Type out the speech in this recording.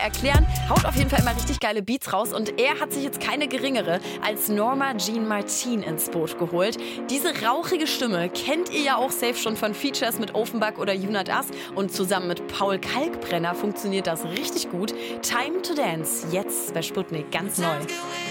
erklären. Haut auf jeden Fall immer richtig geile Beats raus. Und er hat sich jetzt keine geringere als Norma Jean Martin ins Boot geholt. Diese rauchige Stimme kennt ihr ja auch safe schon von Features mit Offenbach oder Junat As. Und zusammen mit Paul Kalkbrenner funktioniert das richtig gut. Time to Dance, jetzt bei Sputnik ganz neu.